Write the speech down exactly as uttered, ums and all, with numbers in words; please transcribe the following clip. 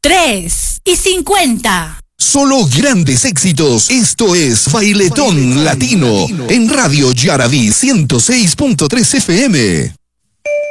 tres y cincuenta. Solo grandes éxitos. Esto es Bailetón Latino en Radio Yaraví ciento seis punto tres F M.